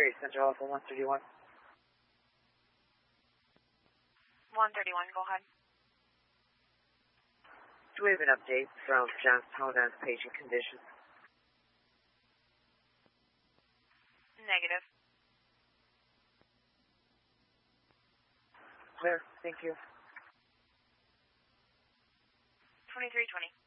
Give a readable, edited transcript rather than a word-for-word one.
Trade Center, Alpha 131. 131, go ahead. Do we have an update from Johns Howard's patient condition? Negative. Clear, thank you. 2320.